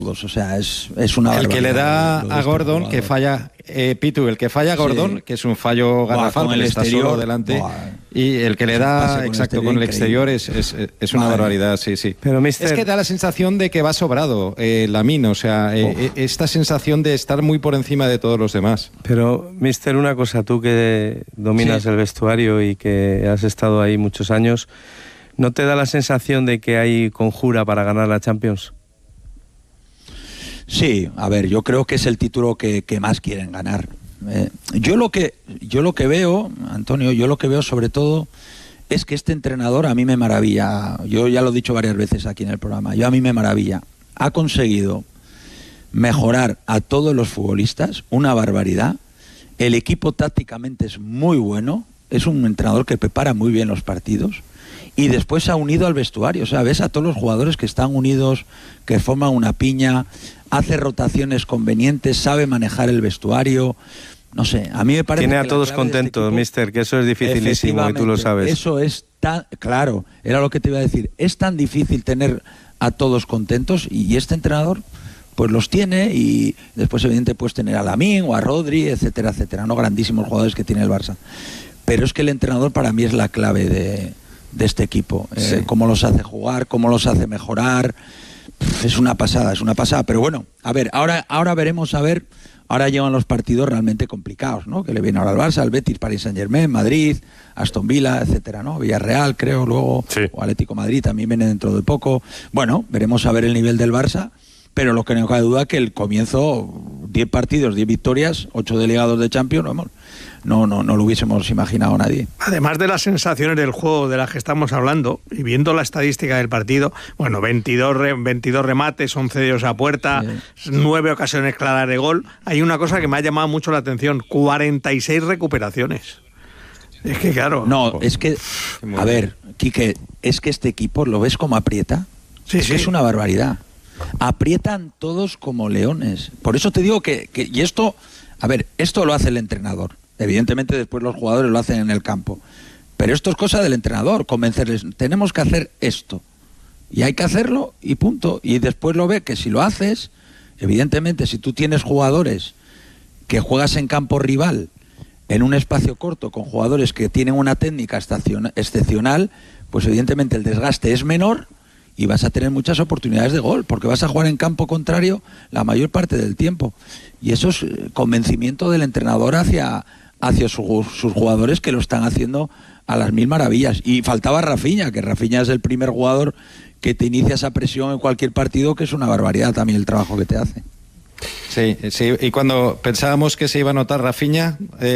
O sea, es una el que le da a Gordon, jugador. que falla, Pitu, el que falla a Gordon, sí, que es un fallo garrafal, con el está exterior, solo delante, y el que le da, exacto, con el exterior es una barbaridad, sí. Pero, mister, es que da la sensación de que va sobrado Lamine, o sea, esta sensación de estar muy por encima de todos los demás. Pero, mister, una cosa, tú que dominas el vestuario y que has estado ahí muchos años, ¿no te da la sensación de que hay conjura para ganar la Champions? Sí, a ver, yo creo que es el título que más quieren ganar. Yo lo que veo, Antonio, yo lo que veo sobre todo es que este entrenador a mí me maravilla. Yo ya lo he dicho varias veces aquí en el programa. A mí me maravilla. Ha conseguido mejorar a todos los futbolistas, una barbaridad. El equipo tácticamente es muy bueno. Es un entrenador que prepara muy bien los partidos. Y después ha unido al vestuario. O sea, ves a todos los jugadores que están unidos, que forman una piña, hace rotaciones convenientes, sabe manejar el vestuario. No sé, a mí me parece Tiene que a todos contentos, este mister, que eso es dificilísimo y tú lo sabes. Eso es tan... Claro, era lo que te iba a decir. Es tan difícil tener a todos contentos y este entrenador pues los tiene, y después evidentemente puedes tener a Lamine o a Rodri, etcétera, etcétera, no grandísimos jugadores que tiene el Barça. Pero es que el entrenador para mí es la clave de este equipo, sí. Cómo los hace jugar, cómo los hace mejorar, es una pasada, pero bueno, a ver, ahora veremos, ahora llevan los partidos realmente complicados, ¿no? Que le viene ahora al Barça, al Betis, Paris Saint-Germain, Madrid, Aston Villa, etcétera, ¿no? Villarreal, creo, luego, sí. O Atlético Madrid también viene dentro de poco. Bueno, veremos a ver el nivel del Barça, pero lo que no cabe duda que el comienzo, 10 partidos, 10 victorias, 8 delegados de Champions, no lo hubiésemos imaginado nadie. Además de las sensaciones del juego de las que estamos hablando, y viendo la estadística del partido, bueno, 22 remates, 11 de ellos a puerta, 9 ocasiones claras de gol, hay una cosa que me ha llamado mucho la atención, 46 recuperaciones. Es que claro... No, es que, a ver, Quique, es que este equipo, ¿lo ves cómo aprieta? Sí. Es una barbaridad. Aprietan todos como leones. Por eso te digo que y esto, a ver, esto lo hace el entrenador. Evidentemente después los jugadores lo hacen en el campo. Pero esto es cosa del entrenador, convencerles, tenemos que hacer esto. Y hay que hacerlo y punto. Y después lo ve que si lo haces, evidentemente si tú tienes jugadores que juegas en campo rival, en un espacio corto, con jugadores que tienen una técnica excepcional, pues evidentemente el desgaste es menor y vas a tener muchas oportunidades de gol, porque vas a jugar en campo contrario la mayor parte del tiempo. Y eso es convencimiento del entrenador hacia sus jugadores, que lo están haciendo a las mil maravillas. Y faltaba Rafinha, que Rafinha es el primer jugador que te inicia esa presión en cualquier partido, que es una barbaridad también el trabajo que te hace. Sí, y cuando pensábamos que se iba a notar Rafinha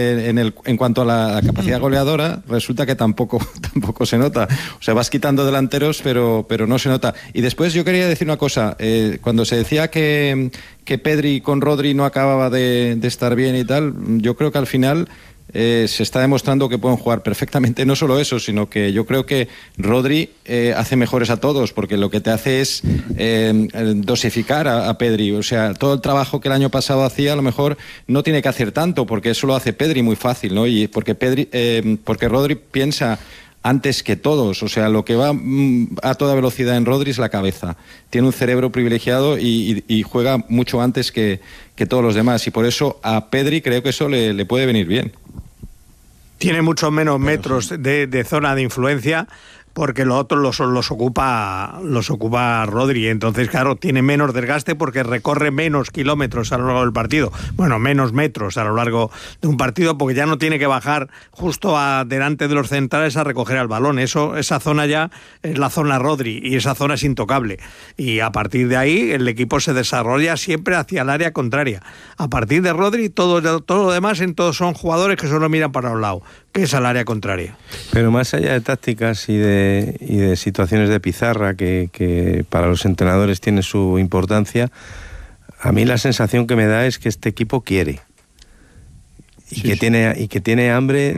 en cuanto a la capacidad goleadora, resulta que tampoco se nota. O sea, vas quitando delanteros, pero no se nota. Y después yo quería decir una cosa, cuando se decía que Pedri con Rodri no acababa de estar bien y tal, yo creo que al final se está demostrando que pueden jugar perfectamente. No solo eso, sino que yo creo que Rodri hace mejores a todos, porque lo que te hace es dosificar a Pedri. O sea, todo el trabajo que el año pasado hacía, a lo mejor no tiene que hacer tanto, porque eso lo hace Pedri muy fácil, ¿no? Y porque Rodri piensa antes que todos, o sea, lo que va a toda velocidad en Rodri es la cabeza. Tiene un cerebro privilegiado y juega mucho antes que todos los demás, y por eso a Pedri creo que eso le puede venir bien. Tiene muchos menos metros de zona de influencia, porque los otros los ocupa Rodri. Entonces, claro, tiene menos desgaste porque recorre menos kilómetros a lo largo del partido. Bueno, menos metros a lo largo de un partido, porque ya no tiene que bajar justo delante de los centrales a recoger el balón. Esa zona ya es la zona Rodri, y esa zona es intocable. Y a partir de ahí el equipo se desarrolla siempre hacia el área contraria. A partir de Rodri, todo lo demás todos son jugadores que solo miran para un lado, que es al área contraria. Pero más allá de tácticas y de situaciones de pizarra que para los entrenadores tiene su importancia, a mí la sensación que me da es que este equipo quiere y que tiene hambre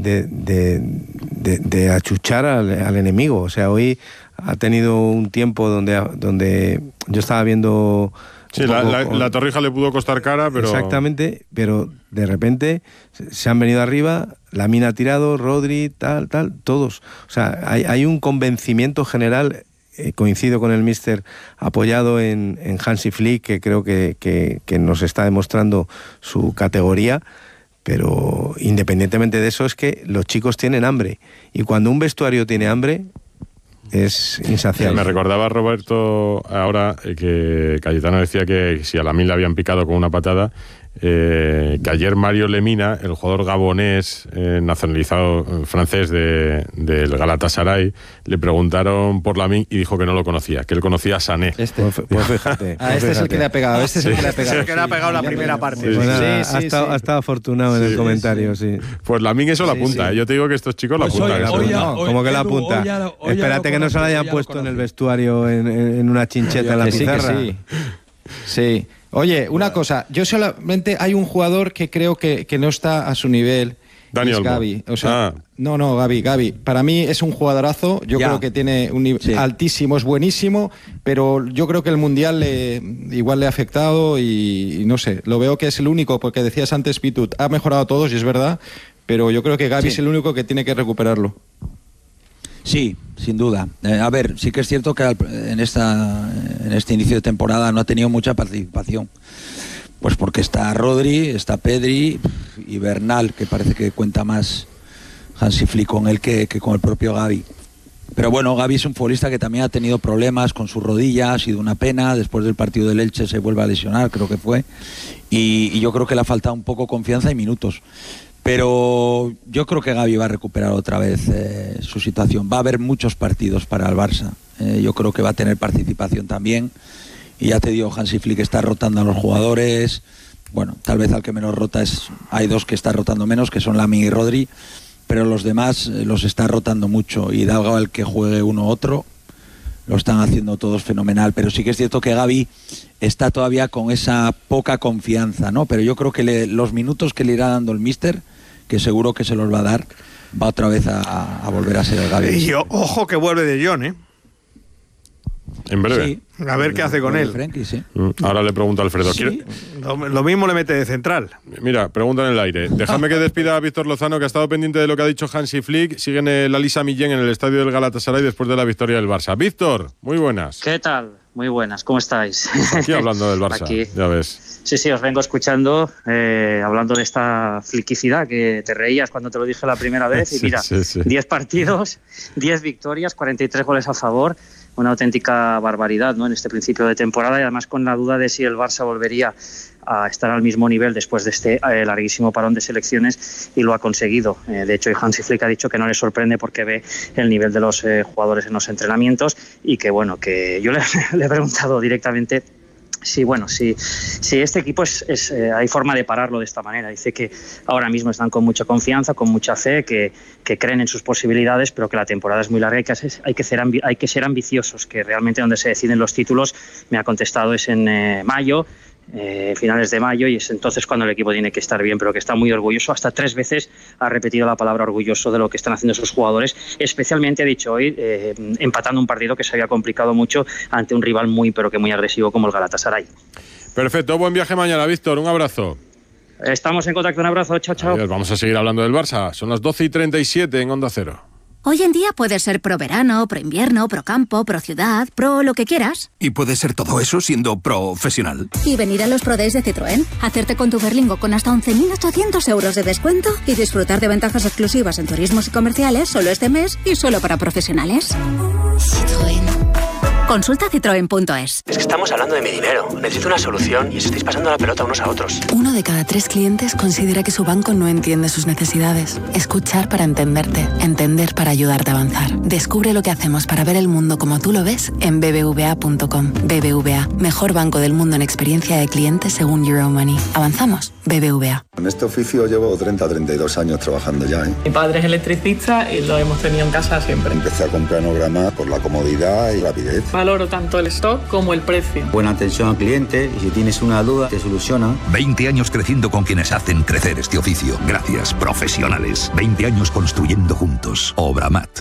de achuchar al enemigo. O sea, hoy ha tenido un tiempo donde yo estaba viendo... Sí, la Torrija le pudo costar cara, pero... Exactamente, pero de repente se han venido arriba, Lamine ha tirado, Rodri, tal, todos. O sea, hay un convencimiento general coincido con el míster, apoyado en Hansi Flick, que creo que nos está demostrando su categoría. Pero independientemente de eso, es que los chicos tienen hambre. Y cuando un vestuario tiene hambre, es insaciable. Me recordaba Roberto ahora que Cayetano decía que si a Lamine le habían picado con una patada, que ayer Mario Lemina, el jugador gabonés nacionalizado francés del Galatasaray, le preguntaron por Lamine y dijo que no lo conocía, que él conocía a Sané. Pues fíjate. Este es el que le ha pegado. Este es el que le ha pegado. Es el que le ha pegado la primera parte. Ha estado afortunado en el comentario, sí. Pues Lamine eso la apunta. Yo te digo que estos chicos la apuntan. ¿Cómo que la apunta? Espérate que no se la hayan puesto en el vestuario en una chincheta en la pizarra. Sí. Oye, una cosa, yo solamente hay un jugador que creo que no está a su nivel. Daniel Gavi. O sea, no, Gavi. Para mí es un jugadorazo. Yo creo que tiene un nivel altísimo, es buenísimo, pero yo creo que el Mundial igual le ha afectado y no sé, lo veo que es el único, porque decías antes, Pitu, ha mejorado a todos y es verdad, pero yo creo que Gavi es el único que tiene que recuperarlo. Sí, sin duda. A ver, sí que es cierto que en este inicio de temporada no ha tenido mucha participación. Pues porque está Rodri, está Pedri y Bernal, que parece que cuenta más Hansi Flick con él que con el propio Gavi. Pero bueno, Gavi es un futbolista que también ha tenido problemas con su rodilla, ha sido una pena. Después del partido del Elche se vuelve a lesionar, creo que fue. Y yo creo que le ha faltado un poco confianza y minutos. Pero yo creo que Gavi va a recuperar otra vez su situación. Va a haber muchos partidos para el Barça. Yo creo que va a tener participación también. Y ya te digo, Hansi Flick está rotando a los jugadores. Bueno, tal vez al que menos rota hay dos que está rotando menos, que son Lamine y Rodri. Pero los demás los está rotando mucho. Y da igual que juegue uno u otro, lo están haciendo todos fenomenal. Pero sí que es cierto que Gavi está todavía con esa poca confianza, ¿no? Pero yo creo que los minutos que le irá dando el míster, que seguro que se los va a dar, va otra vez a volver a ser el Gavi. Y ojo que vuelve De Jong, ¿eh? En breve. Sí. A ver qué hace con él. Frenkie, sí. Ahora le pregunto a Alfredo. Sí. Lo mismo le mete de central. Mira, pregunta en el aire. Déjame que despida a Víctor Lozano, que ha estado pendiente de lo que ha dicho Hansi Flick. Siguen la Lisa Millén en el estadio del Galatasaray después de la victoria del Barça. Víctor, muy buenas. ¿Qué tal? Muy buenas, ¿cómo estáis? Aquí hablando del Barça, Aquí. ya ves. Sí, os vengo escuchando, hablando de esta fliquicidad que te reías cuando te lo dije la primera vez. Y mira, 10 partidos, 10 victorias, 43 goles a favor. Una auténtica barbaridad, ¿no?, en este principio de temporada, y además con la duda de si el Barça volvería a estar al mismo nivel después de este larguísimo parón de selecciones, y lo ha conseguido. De hecho, Hansi Flick ha dicho que no le sorprende porque ve el nivel de los jugadores en los entrenamientos, y que bueno, que yo le he preguntado directamente si este equipo hay forma de pararlo de esta manera. Dice que ahora mismo están con mucha confianza, con mucha fe, que creen en sus posibilidades, pero que la temporada es muy larga y que hay que ser ambiciosos, que realmente donde se deciden los títulos, me ha contestado, es en mayo, finales de mayo, y es entonces cuando el equipo tiene que estar bien, pero que está muy orgulloso. Hasta 3 veces ha repetido la palabra orgulloso de lo que están haciendo sus jugadores, especialmente, ha dicho hoy, empatando un partido que se había complicado mucho ante un rival muy agresivo como el Galatasaray. Perfecto, buen viaje mañana, Víctor, un abrazo. Estamos en contacto, un abrazo, chao. Adiós, vamos a seguir hablando del Barça. Son las 12:37 en Onda Cero. Hoy en día puedes ser pro verano, pro invierno, pro campo, pro ciudad, pro lo que quieras. Y puedes ser todo eso siendo profesional. Y venir a los Pro Days de Citroën, hacerte con tu Berlingo con hasta 11.800 euros de descuento y disfrutar de ventajas exclusivas en turismos y comerciales solo este mes y solo para profesionales. Citroën. Consulta citroen.es. Es que estamos hablando de mi dinero. Necesito una solución y os estáis pasando la pelota unos a otros. 1 de cada 3 clientes considera que su banco no entiende sus necesidades. Escuchar para entenderte. Entender para ayudarte a avanzar. Descubre lo que hacemos para ver el mundo como tú lo ves en bbva.com. BBVA, mejor banco del mundo en experiencia de cliente según Euromoney. ¿Avanzamos? BBVA. En este oficio llevo 32 años trabajando ya, ¿eh? Mi padre es electricista y lo hemos tenido en casa siempre. Empecé a comprar Planograma por la comodidad y rapidez. Valoro tanto el stock como el precio. Buena atención al cliente y si tienes una duda te soluciona. 20 años creciendo con quienes hacen crecer este oficio. Gracias, profesionales. 20 años construyendo juntos. Obramat.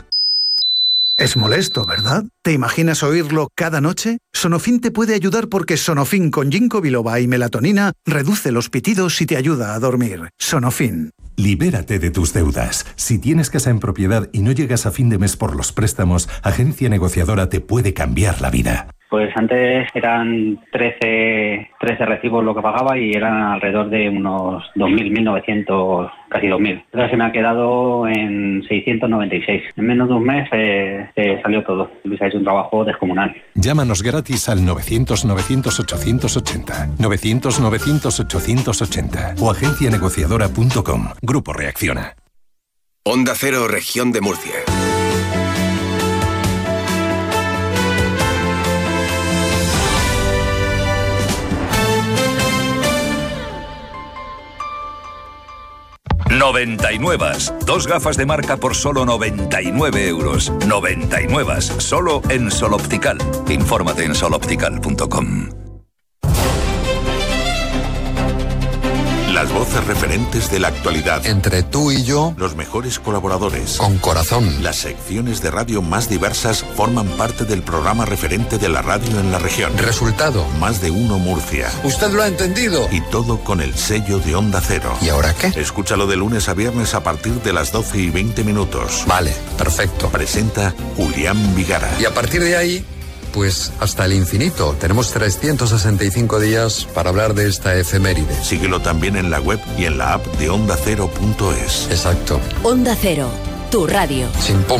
Es molesto, ¿verdad? ¿Te imaginas oírlo cada noche? Sonofin te puede ayudar porque Sonofin con ginkgo biloba y melatonina reduce los pitidos y te ayuda a dormir. Sonofin. Libérate de tus deudas. Si tienes casa en propiedad y no llegas a fin de mes por los préstamos, Agencia Negociadora te puede cambiar la vida. Pues antes eran 13 recibos lo que pagaba y eran alrededor de unos 2.000, 1.900, casi 2.000. Ahora se me ha quedado en 696. En menos de un mes salió todo. Luis ha hecho un trabajo descomunal. Llámanos gratis al 900-900-880. 900-900-880 o agencianegociadora.com. Grupo Reacciona. Onda Cero, Región de Murcia. Nuevas. 2 gafas de marca por solo 99 euros. 99, solo en Sol Optical. Infórmate en soloptical.com. Las voces referentes de la actualidad. Entre tú y yo. Los mejores colaboradores. Con corazón. Las secciones de radio más diversas forman parte del programa referente de la radio en la región. Resultado. Más de uno Murcia. ¿Usted lo ha entendido? Y todo con el sello de Onda Cero. ¿Y ahora qué? Escúchalo de lunes a viernes a partir de las 12:20. Vale, perfecto. Presenta Julián Vigara. Y a partir de ahí, pues hasta el infinito. Tenemos 365 días para hablar de esta efeméride. Síguelo también en la web y en la app de OndaCero.es. Exacto. Onda Cero, tu radio. Sin pum.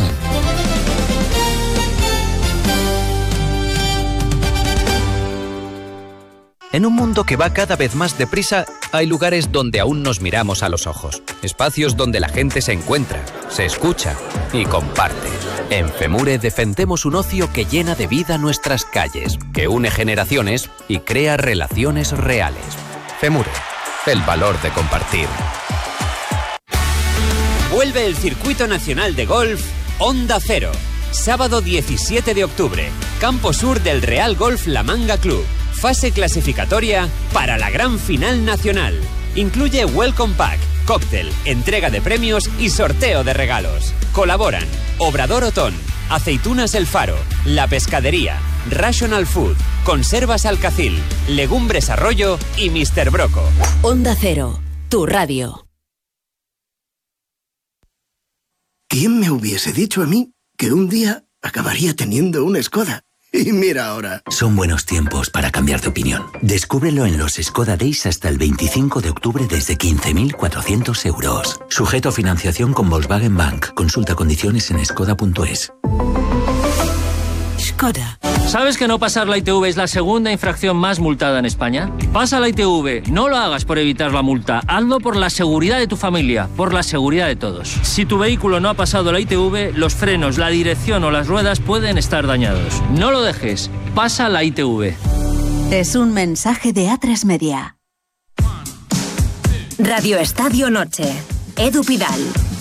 En un mundo que va cada vez más deprisa, hay lugares donde aún nos miramos a los ojos. Espacios donde la gente se encuentra, se escucha y comparte. En FEMURE defendemos un ocio que llena de vida nuestras calles, que une generaciones y crea relaciones reales. FEMURE, el valor de compartir. Vuelve el Circuito Nacional de Golf Onda Cero. Sábado 17 de octubre, Campo Sur del Real Golf La Manga Club. Fase clasificatoria para la gran final nacional. Incluye Welcome Pack, cóctel, entrega de premios y sorteo de regalos. Colaboran Obrador Otón, Aceitunas El Faro, La Pescadería, Rational Food, Conservas Alcacil, Legumbres Arroyo y Mr. Broco. Onda Cero, tu radio. ¿Quién me hubiese dicho a mí que un día acabaría teniendo una Skoda? Y mira ahora. Son buenos tiempos para cambiar de opinión. Descúbrelo en los Skoda Days hasta el 25 de octubre desde 15.400 euros. Sujeto a financiación con Volkswagen Bank. Consulta condiciones en skoda.es. Skoda. ¿Sabes que no pasar la ITV es la segunda infracción más multada en España? Pasa la ITV, no lo hagas por evitar la multa, hazlo por la seguridad de tu familia, por la seguridad de todos. Si tu vehículo no ha pasado la ITV, los frenos, la dirección o las ruedas pueden estar dañados. No lo dejes, pasa la ITV. Es un mensaje de A3 Media. Radio Estadio Noche. Edu Pidal.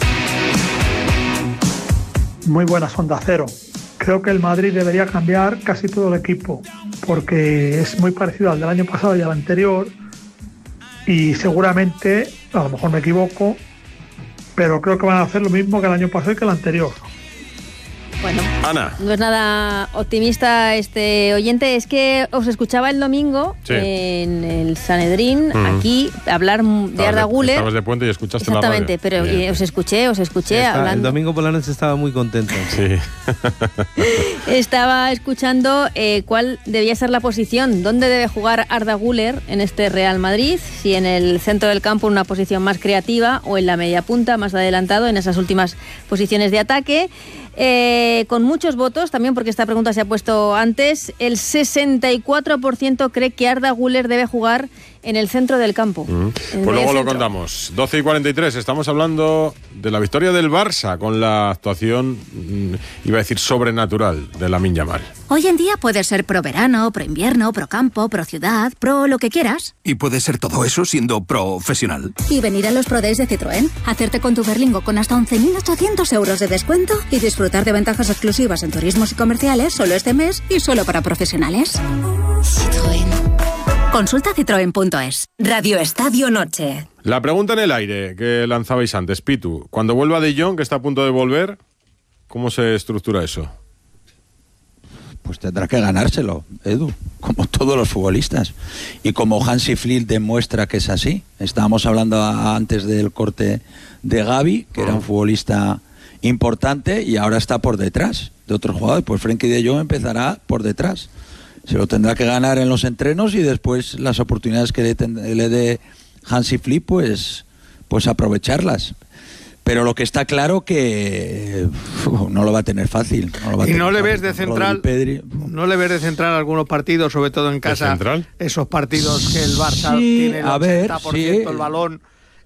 Muy buenas, Onda Cero. Creo que el Madrid debería cambiar casi todo el equipo, porque es muy parecido al del año pasado y al anterior, y seguramente, a lo mejor me equivoco, pero creo que van a hacer lo mismo que el año pasado y que el anterior. Bueno, Ana. No es nada optimista este oyente, es que os escuchaba el domingo en el Sanedrín, aquí, hablar de Arda Güler. Estabas de puente y escuchaste la radio. Exactamente, pero os escuché hablando. El domingo por la noche estaba muy contento. Sí. Estaba escuchando cuál debía ser la posición, dónde debe jugar Arda Güler en este Real Madrid, si en el centro del campo una posición más creativa o en la media punta, más adelantado en esas últimas posiciones de ataque. Con muchos votos, también porque esta pregunta se ha puesto antes, el 64% cree que Arda Güler debe jugar en el centro del campo. Pues luego lo contamos. 12:43, estamos hablando de la victoria del Barça con la actuación, iba a decir sobrenatural, de Lamine Yamal. Hoy en día puedes ser pro verano, pro invierno, pro campo, pro ciudad, pro lo que quieras. Y puedes ser todo eso siendo profesional. Y venir a los Pro Days de Citroën, hacerte con tu Berlingo con hasta 11.800 euros de descuento y disfrutar de ventajas exclusivas en turismos y comerciales solo este mes y solo para profesionales. Citroën. Consulta citroen.es. Radio Estadio Noche. La pregunta en el aire que lanzabais antes, Pitu. Cuando vuelva De Jong, que está a punto de volver, ¿cómo se estructura eso? pues tendrá que ganárselo, Edu, como todos los futbolistas. Y como Hansi Flick demuestra que es así. Estábamos hablando antes del corte de Gavi, que era un futbolista importante y ahora está por detrás de otros jugadores. Pues Frenkie de Jong empezará por detrás. Se lo tendrá que ganar en los entrenos y después las oportunidades que le dé Hansi Flick, pues aprovecharlas. Pero lo que está claro que no lo va a tener fácil. ¿Y no le ves de central? ¿No le ves de central algunos partidos, sobre todo en casa? Esos partidos que el Barça tiene el 80% el balón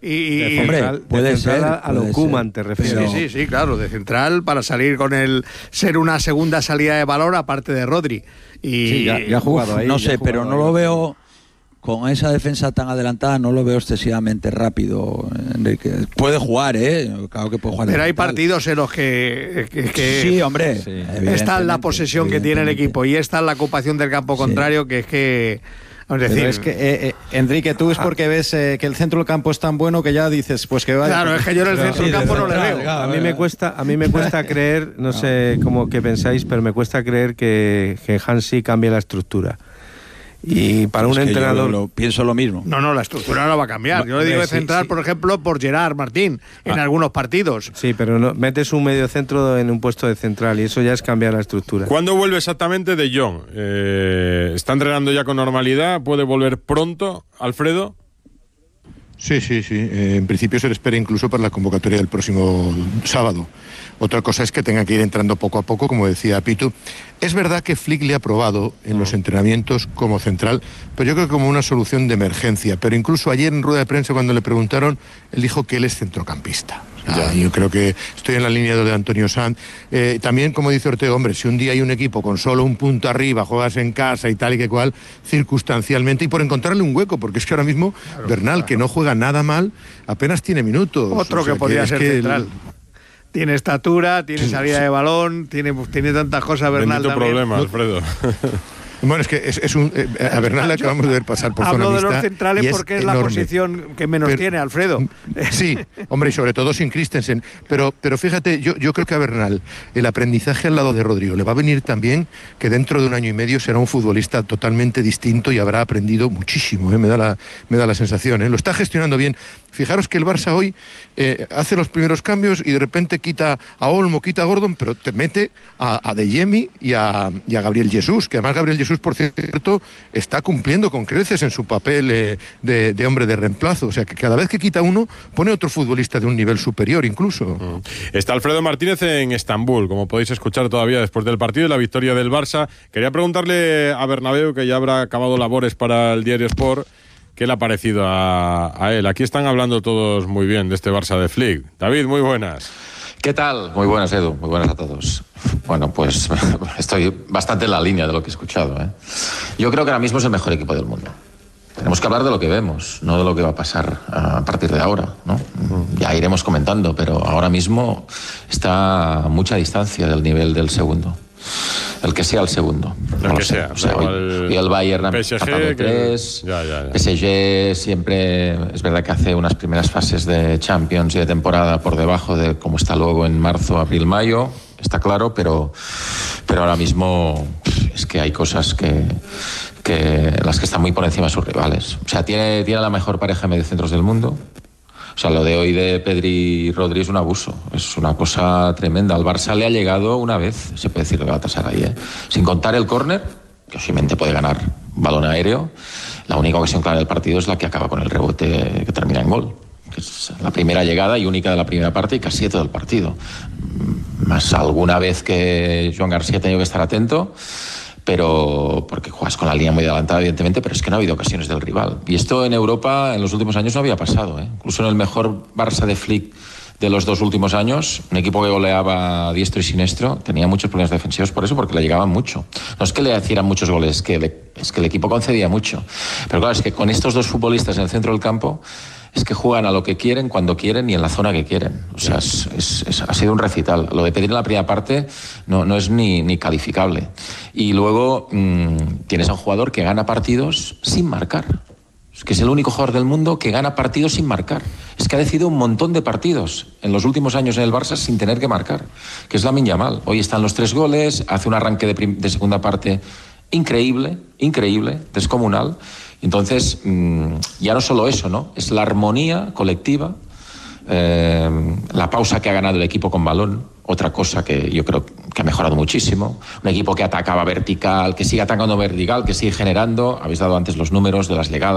y hombre, puede ser a lo Koeman, te refieres. Sí, claro, de central para salir con ser una segunda salida de balón aparte de Rodri. Y ya ha jugado ahí. No sé, pero no lo veo. Con esa defensa tan adelantada no lo veo excesivamente rápido, Enrique. Puede jugar, claro que puede jugar. Pero hay partidos en los que sí, hombre. Está la posesión que tiene el equipo y está la ocupación del campo contrario, que es que... Es que, Enrique, tú es porque ves que el centro del campo es tan bueno que ya dices, pues que vaya. Claro, es que yo en el centro del campo no le veo. A mí me cuesta creer, no sé cómo que pensáis, pero me cuesta creer que Hansi cambie la estructura. Y para un entrenador... Yo pienso lo mismo. No, la estructura no va a cambiar. Yo le digo de central, por ejemplo, por Gerard Martín, en algunos partidos. Sí, pero no, metes un medio centro en un puesto de central y eso ya es cambiar la estructura. ¿Cuándo vuelve exactamente De Jong? ¿Está entrenando ya con normalidad? ¿Puede volver pronto, Alfredo? Sí. En principio se le espera incluso para la convocatoria del próximo sábado. Otra cosa es que tenga que ir entrando poco a poco, como decía Pitu. Es verdad que Flick le ha probado en los entrenamientos como central, pero yo creo que como una solución de emergencia. Pero incluso ayer en rueda de prensa, cuando le preguntaron, él dijo que él es centrocampista. Yo creo que estoy en la línea de Antonio Sanz. También, como dice Ortega, hombre, si un día hay un equipo con solo un punto arriba, juegas en casa y tal y que cual, circunstancialmente, y por encontrarle un hueco, porque es que ahora mismo Bernal, que no juega nada mal, apenas tiene minutos. Otro que podría ser central. Tiene estatura, tiene salida de balón, tiene tantas cosas Bernal también. Problema, Alfredo. Bueno, es que a Bernal le acabamos de ver pasar por zona mixta. Hablo de los centrales porque es la posición que menos tiene, Alfredo. Sí, hombre, y sobre todo sin Christensen. Pero fíjate, yo creo que a Bernal el aprendizaje al lado de Rodrigo le va a venir también, que dentro de un año y medio será un futbolista totalmente distinto y habrá aprendido muchísimo, me da la sensación. Lo está gestionando bien. Fijaros que el Barça hoy hace los primeros cambios y de repente quita a Olmo, quita a Gordon, pero te mete a De Jemi y a Gabriel Jesús, que además Gabriel Jesús, por cierto, está cumpliendo con creces en su papel de hombre de reemplazo. O sea, que cada vez que quita uno, pone otro futbolista de un nivel superior incluso. Está Alfredo Martínez en Estambul, como podéis escuchar todavía después del partido y la victoria del Barça. Quería preguntarle a Bernabéu, que ya habrá acabado labores para el Diario Sport, ¿qué le ha parecido a él? Aquí están hablando todos muy bien de este Barça de Flick. David, muy buenas. ¿Qué tal? Muy buenas, Edu. Muy buenas a todos. Bueno, pues estoy bastante en la línea de lo que he escuchado. Yo creo que ahora mismo es el mejor equipo del mundo. Tenemos que hablar de lo que vemos, no de lo que va a pasar a partir de ahora, ¿no? Ya iremos comentando, pero ahora mismo está a mucha distancia del nivel del segundo. El que sea el segundo. El que sea. Hoy el Bayern ha empatado 3. PSG siempre, es verdad que hace unas primeras fases de Champions y de temporada por debajo de cómo está luego en marzo, abril, mayo. Está claro, pero ahora mismo es que hay cosas que las que están muy por encima de sus rivales. O sea, tiene la mejor pareja de mediocentros del mundo. O sea, lo de hoy de Pedri y Rodri es un abuso, es una cosa tremenda. Al Barça le ha llegado una vez, se puede decir que va a tasar ahí, sin contar el córner, que Osimhen puede ganar balón aéreo. La única ocasión clara del partido es la que acaba con el rebote que termina en gol, que es la primera llegada y única de la primera parte y casi de todo el partido. Más alguna vez que Joan García ha tenido que estar atento, pero porque juegas con la línea muy adelantada, evidentemente, pero es que no ha habido ocasiones del rival. Y esto en Europa en los últimos años no había pasado, Incluso en el mejor Barça de Flick de los 2 últimos años, un equipo que goleaba diestro y siniestro, tenía muchos problemas defensivos por eso, porque le llegaban mucho. No es que le hicieran muchos goles, es que el equipo concedía mucho. Pero claro, es que con estos dos futbolistas en el centro del campo, es que juegan a lo que quieren, cuando quieren y en la zona que quieren. O sea, ha sido un recital. Lo de Pedri en la primera parte no es ni calificable. Y luego tienes a un jugador que gana partidos sin marcar. O Es que es el único jugador del mundo que gana partidos sin marcar. Es que ha decidido un montón de partidos en los últimos años en el Barça sin tener que marcar, que es Lamine Yamal. Hoy están los 3 goles, hace un arranque de segunda parte increíble, descomunal. Entonces, ya no solo eso, ¿no? Es la armonía colectiva, la pausa que ha ganado el equipo con balón, otra cosa que yo creo que ha mejorado muchísimo. Un equipo que atacaba vertical, que sigue atacando vertical, que sigue generando. Habéis dado antes los números de las llegadas.